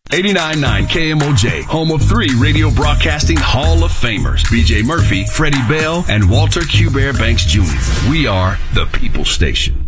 89.9 KMOJ, home of 3 radio broadcasting Hall of Famers, BJ Murphy, Freddie Bell, and Walter Q. Bear Banks Jr. We are the People Station.